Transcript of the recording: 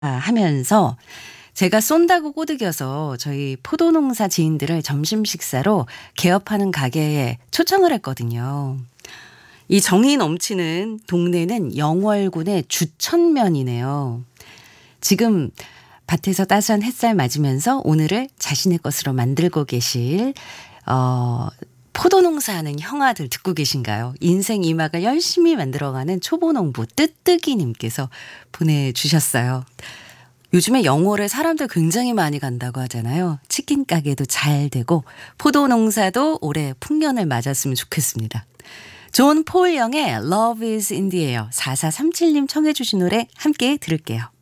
하면서 제가 쏜다고 꼬드겨서 저희 포도농사 지인들을 점심 식사로 개업하는 가게에 초청을 했거든요. 이 정이 넘치는 동네는 영월군의 주천면이네요. 지금 밭에서 따스한 햇살 맞으면서 오늘을 자신의 것으로 만들고 계실 포도 농사하는 형아들 듣고 계신가요? 인생 이막을 열심히 만들어가는 초보농부 뜨뜨기님께서 보내주셨어요. 요즘에 영월에 사람들 굉장히 많이 간다고 하잖아요. 치킨 가게도 잘 되고 포도 농사도 올해 풍년을 맞았으면 좋겠습니다. 존 폴 영의 Love is in the air 4437님 청해 주신 노래 함께 들을게요.